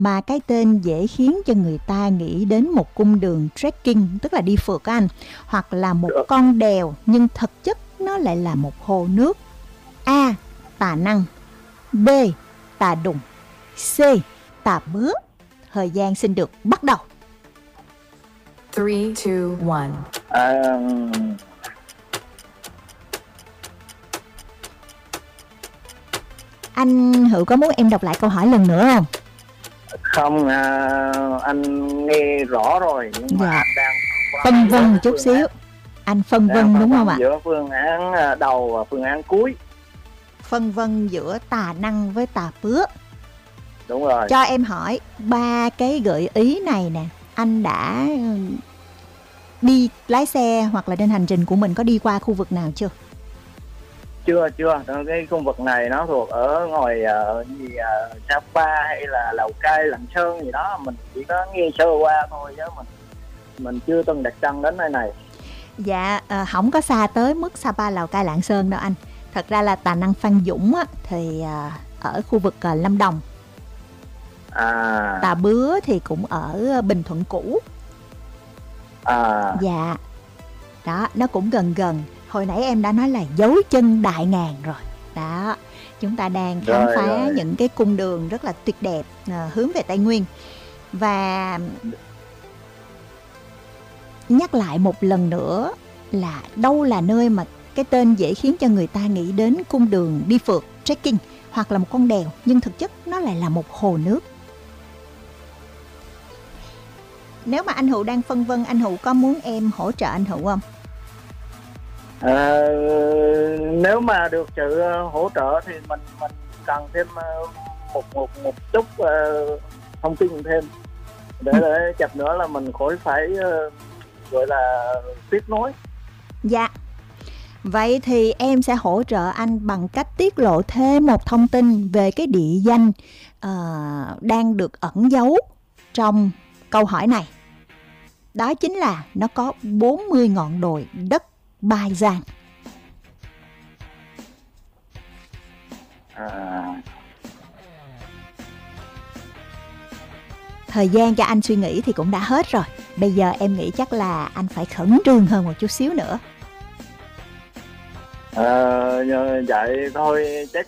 mà cái tên dễ khiến cho người ta nghĩ đến một cung đường trekking, tức là đi phượt anh, hoặc là một con đèo, nhưng thực chất nó lại là một hồ nước. A. Tà Năng. B. Tà Đùng. C. Tà Bứa. Thời gian xin được bắt đầu. 3, 2, 1. Anh Hữu có muốn em đọc lại câu hỏi lần nữa không? Không, anh nghe rõ rồi, nhưng mà anh đang phân vân một chút xíu. Anh phân vân đúng không ạ? Giữa phương án đầu và phương án cuối. Phân vân giữa Tà Năng với Tà Bứa. Đúng rồi. Cho em hỏi 3 cái gợi ý này nè, anh đã đi lái xe hoặc là trên hành trình của mình có đi qua khu vực nào chưa? Chưa. Cái khu vực này nó thuộc ở ngoài Sapa hay là Lào Cai, Lạng Sơn gì đó, mình chỉ có nghe sơ qua thôi chứ mình chưa từng đặt chân đến nơi này. Dạ, không có xa tới mức Sapa, Lào Cai, Lạng Sơn đâu anh. Thật ra là Tà Năng Phan Dũng á, thì ở khu vực Lâm Đồng. Tà Bứa thì cũng ở Bình Thuận cũ. Dạ. Đó, nó cũng gần. Hồi nãy em đã nói là dấu chân Đại Ngàn rồi. Đó, chúng ta đang khám phá những cái cung đường rất là tuyệt đẹp hướng về Tây Nguyên. Và nhắc lại một lần nữa là đâu là nơi mà cái tên dễ khiến cho người ta nghĩ đến cung đường đi phượt, trekking hoặc là một con đèo, nhưng thực chất nó lại là một hồ nước. Nếu mà anh Hữu đang phân vân, anh Hữu có muốn em hỗ trợ anh Hữu không? Nếu mà được sự hỗ trợ thì mình cần thêm một chút thông tin thêm để chập nữa là mình khỏi phải gọi là tiếp nối. Dạ. Vậy thì em sẽ hỗ trợ anh bằng cách tiết lộ thêm một thông tin về cái địa danh đang được ẩn giấu trong câu hỏi này. Đó chính là nó có 40 ngọn đồi đất Ba Gian. Thời gian cho anh suy nghĩ thì cũng đã hết rồi. Bây giờ em nghĩ chắc là anh phải khẩn trương hơn một chút xíu nữa. Vậy thôi chắc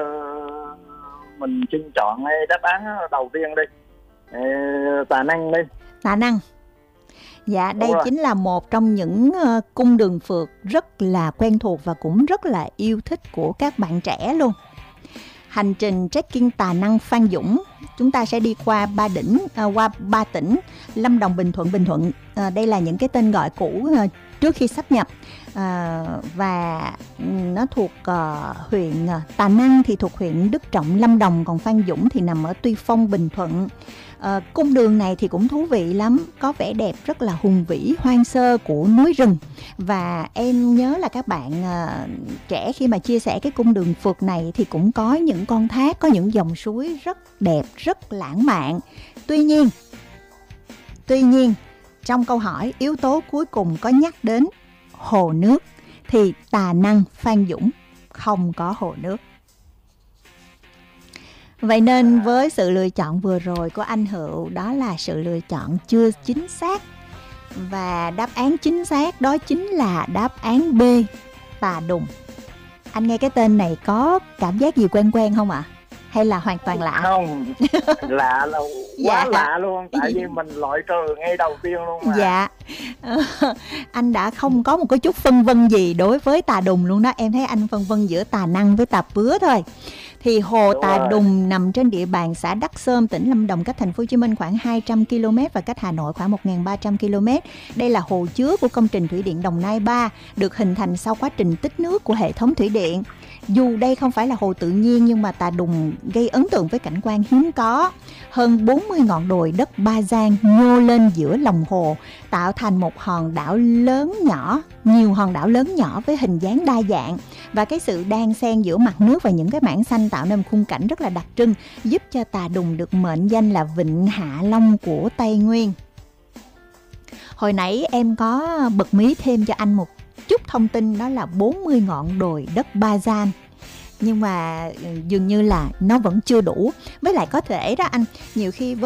mình xin chọn đáp án đầu tiên đi. Tà Năng đi. Tà Năng. Dạ, đây chính là một trong những cung đường phượt rất là quen thuộc và cũng rất là yêu thích của các bạn trẻ luôn. Hành trình trekking Tà Năng Phan Dũng, chúng ta sẽ đi qua qua 3 tỉnh Lâm Đồng, Bình Thuận. Đây là những cái tên gọi cũ trước khi sáp nhập. Và nó thuộc huyện Tà Năng thì thuộc huyện Đức Trọng, Lâm Đồng, còn Phan Dũng thì nằm ở Tuy Phong, Bình Thuận. Cung đường này thì cũng thú vị lắm, có vẻ đẹp rất là hùng vĩ, hoang sơ của núi rừng. Và em nhớ là các bạn trẻ khi mà chia sẻ cái cung đường phượt này thì cũng có những con thác, có những dòng suối rất đẹp, rất lãng mạn. Tuy nhiên trong câu hỏi yếu tố cuối cùng có nhắc đến hồ nước thì Tà Năng Phan Dũng không có hồ nước. Vậy nên với sự lựa chọn vừa rồi của anh Hữu, đó là sự lựa chọn chưa chính xác. Và đáp án chính xác đó chính là đáp án B, Tà Đùng. Anh nghe cái tên này có cảm giác gì quen không ạ? Hay là hoàn toàn lạ? Không, lạ là quá lạ luôn. Tại vì mình loại trừ ngay đầu tiên luôn mà. Dạ. Anh đã không có một cái chút phân vân gì đối với Tà Đùng luôn đó. Em thấy anh phân vân giữa Tà Năng với Tà Bứa thôi. Thì hồ Tà Đùng nằm trên địa bàn xã Đắc Sơm, tỉnh Lâm Đồng, cách thành phố Hồ Chí Minh khoảng 200 km và cách Hà Nội khoảng 1.300 km. Đây là hồ chứa của công trình thủy điện Đồng Nai 3, được hình thành sau quá trình tích nước của hệ thống thủy điện. Dù đây không phải là hồ tự nhiên nhưng mà Tà Đùng gây ấn tượng với cảnh quan hiếm có. Hơn 40 ngọn đồi đất Ba Gian nhô lên giữa lòng hồ, tạo thành một hòn đảo lớn nhỏ, nhiều hòn đảo lớn nhỏ với hình dáng đa dạng. Và cái sự đan xen giữa mặt nước và những cái mảng xanh tạo nên một khung cảnh rất là đặc trưng, giúp cho Tà Đùng được mệnh danh là Vịnh Hạ Long của Tây Nguyên. Hồi nãy em có bật mí thêm cho anh một chút thông tin, đó là 40 ngọn đồi đất Ba Gian. Nhưng mà dường như là nó vẫn chưa đủ. Với lại có thể đó anh, nhiều khi với